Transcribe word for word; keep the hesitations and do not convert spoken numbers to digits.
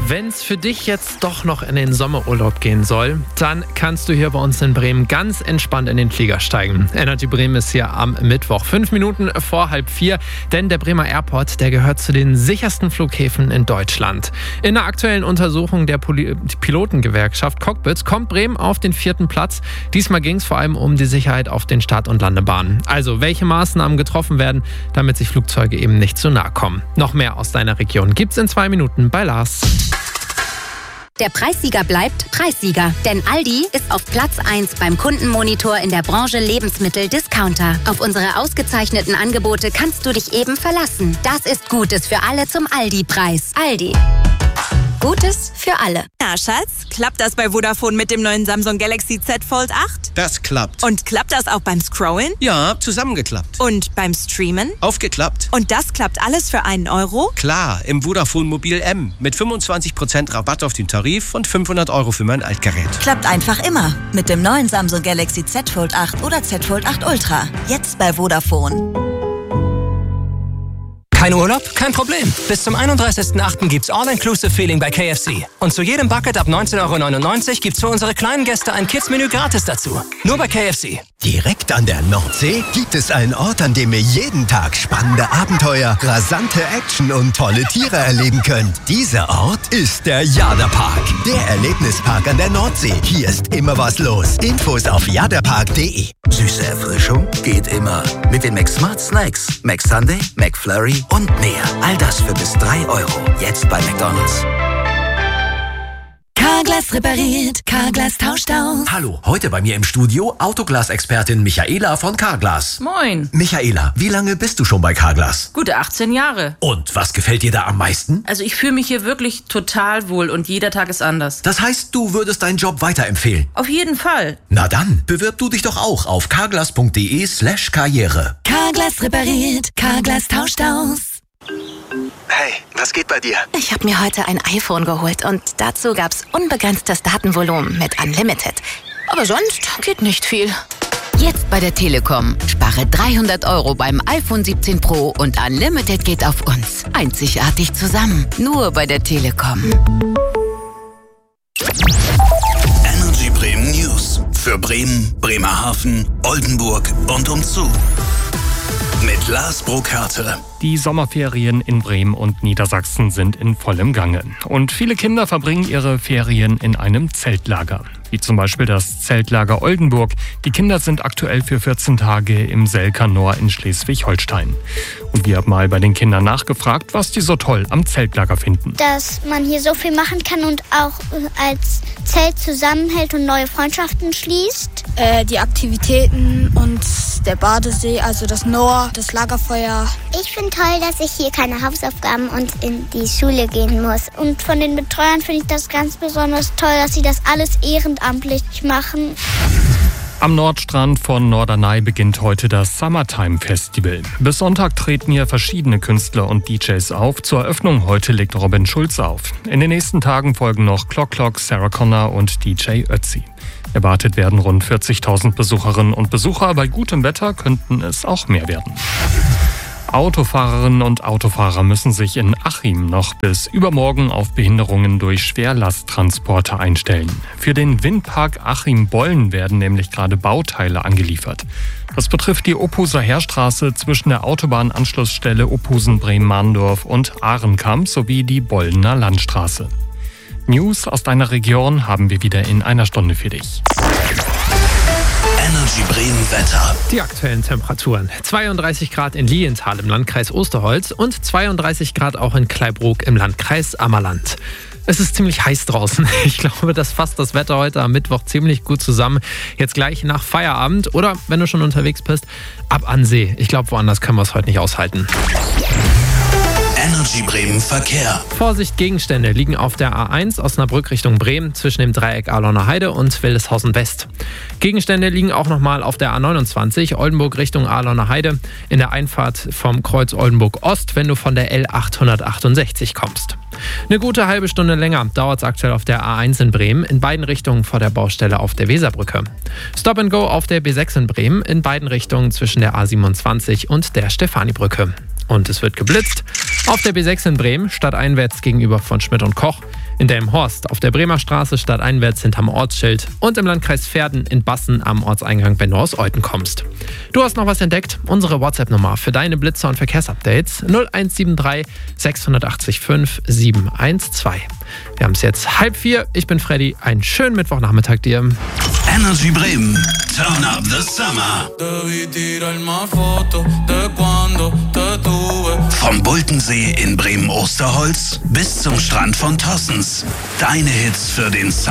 Wenn es für dich jetzt doch noch in den Sommerurlaub gehen soll, dann kannst du hier bei uns in Bremen ganz entspannt in den Flieger steigen. Energy Bremen ist hier am Mittwoch, fünf Minuten vor halb vier, denn der Bremer Airport, der gehört zu den sichersten Flughäfen in Deutschland. In der aktuellen Untersuchung der Poli- Pilotengewerkschaft Cockpit kommt Bremen auf den vierten Platz. Diesmal ging es vor allem um die Sicherheit auf den Start- und Landebahnen. Also, welche Maßnahmen getroffen werden, damit sich Flugzeuge eben nicht zu nahe kommen. Noch mehr aus deiner Region gibt's in zwei Minuten bei Lars. Der Preissieger bleibt Preissieger, denn Aldi ist auf Platz eins beim Kundenmonitor in der Branche Lebensmittel-Discounter. Auf unsere ausgezeichneten Angebote kannst du dich eben verlassen. Das ist Gutes für alle zum Aldi-Preis. Aldi. Gutes für alle. Na, Schatz, klappt das bei Vodafone mit dem neuen Samsung Galaxy Z Fold acht? Das klappt. Und klappt das auch beim Scrollen? Ja, zusammengeklappt. Und beim Streamen? Aufgeklappt. Und das klappt alles für einen Euro? Klar, im Vodafone Mobil M. Mit fünfundzwanzig Prozent Rabatt auf den Tarif und fünfhundert Euro für mein Altgerät. Klappt einfach immer. Mit dem neuen Samsung Galaxy Z Fold acht oder Z Fold acht Ultra. Jetzt bei Vodafone. Kein Urlaub? Kein Problem. Bis zum einunddreißigsten achten gibt's All-Inclusive-Feeling bei K F C. Und zu jedem Bucket ab neunzehn Euro neunundneunzig gibt's für unsere kleinen Gäste ein Kids-Menü gratis dazu. Nur bei K F C. Direkt an der Nordsee gibt es einen Ort, an dem ihr jeden Tag spannende Abenteuer, rasante Action und tolle Tiere erleben könnt. Dieser Ort ist der Jaderpark. Der Erlebnispark an der Nordsee. Hier ist immer was los. Infos auf jaderpark punkt de. Süße Erfrischung geht immer. Mit den McSmart Snacks. McSunday, McFlurry und mehr. All das für bis drei Euro. Jetzt bei McDonald's. Carglass repariert, Carglass tauscht aus. Hallo, heute bei mir im Studio Autoglas-Expertin Michaela von Carglass. Moin. Michaela, wie lange bist du schon bei Carglass? Gute achtzehn Jahre. Und was gefällt dir da am meisten? Also ich fühle mich hier wirklich total wohl und jeder Tag ist anders. Das heißt, du würdest deinen Job weiterempfehlen? Auf jeden Fall. Na dann, bewirb du dich doch auch auf carglass punkt de slash karriere. Carglass repariert, Carglass tauscht aus. Hey, was geht bei dir? Ich habe mir heute ein iPhone geholt und dazu gab's unbegrenztes Datenvolumen mit Unlimited. Aber sonst geht nicht viel. Jetzt bei der Telekom. Spare dreihundert Euro beim iPhone siebzehn Pro und Unlimited geht auf uns. Einzigartig zusammen. Nur bei der Telekom. Energy Bremen News. Für Bremen, Bremerhaven, Oldenburg und umzu. Mit Lars Burkhardt. Die Sommerferien in Bremen und Niedersachsen sind in vollem Gange. Und viele Kinder verbringen ihre Ferien in einem Zeltlager. Wie zum Beispiel das Zeltlager Oldenburg. Die Kinder sind aktuell für vierzehn Tage im Selkanor in Schleswig-Holstein. Und wir haben mal bei den Kindern nachgefragt, was die so toll am Zeltlager finden. Dass man hier so viel machen kann und auch als Zelt zusammenhält und neue Freundschaften schließt. Äh, die Aktivitäten und der Badesee, also das Noor, das Lagerfeuer. Ich finde toll, dass ich hier keine Hausaufgaben und in die Schule gehen muss. Und von den Betreuern finde ich das ganz besonders toll, dass sie das alles ehrenamtlich machen. Am Nordstrand von Norderney beginnt heute das Summertime Festival. Bis Sonntag treten hier verschiedene Künstler und D Js auf. Zur Eröffnung heute legt Robin Schulz auf. In den nächsten Tagen folgen noch Clock Clock, Sarah Connor und D J Ötzi. Erwartet werden rund vierzigtausend Besucherinnen und Besucher. Bei gutem Wetter könnten es auch mehr werden. Autofahrerinnen und Autofahrer müssen sich in Achim noch bis übermorgen auf Behinderungen durch Schwerlasttransporte einstellen. Für den Windpark Achim-Bollen werden nämlich gerade Bauteile angeliefert. Das betrifft die Ophuser Heerstraße zwischen der Autobahnanschlussstelle Ophusen-Bremen-Mahndorf und Ahrenkamp sowie die Bollener Landstraße. News aus deiner Region haben wir wieder in einer Stunde für dich. Energy Bremen Wetter. Die aktuellen Temperaturen. zweiunddreißig Grad in Lilienthal im Landkreis Osterholz und zweiunddreißig Grad auch in Kleibrook im Landkreis Ammerland. Es ist ziemlich heiß draußen. Ich glaube, das fasst das Wetter heute am Mittwoch ziemlich gut zusammen. Jetzt gleich nach Feierabend oder, wenn du schon unterwegs bist, ab an See. Ich glaube, woanders können wir es heute nicht aushalten. Energy Bremen Verkehr. Vorsicht, Gegenstände liegen auf der A eins Osnabrück Richtung Bremen zwischen dem Dreieck Arlauner Heide und Wildeshausen West. Gegenstände liegen auch nochmal auf der A neunundzwanzig Oldenburg Richtung Arlauner Heide in der Einfahrt vom Kreuz Oldenburg Ost, wenn du von der L achthundertachtundsechzig kommst. Eine gute halbe Stunde länger dauert es aktuell auf der A eins in Bremen, in beiden Richtungen vor der Baustelle auf der Weserbrücke. Stop and Go auf der B sechs in Bremen, in beiden Richtungen zwischen der A siebenundzwanzig und der Stefanibrücke. Und es wird geblitzt. Auf der B sechs in Bremen stadteinwärts gegenüber von Schmidt und Koch. In Delmenhorst auf der Bremer Straße stadteinwärts hinterm Ortsschild. Und im Landkreis Verden in Bassen am Ortseingang, wenn du aus Euthen kommst. Du hast noch was entdeckt? Unsere WhatsApp-Nummer für deine Blitzer- und Verkehrsupdates null eins sieben drei sechs acht fünf sieben eins zwei. Wir haben es jetzt halb vier. Ich bin Freddy. Einen schönen Mittwochnachmittag dir. Energy Bremen. Turn up the summer. Vom Bultensee in Bremen-Osterholz bis zum Strand von Tossens. Deine Hits für den Summer.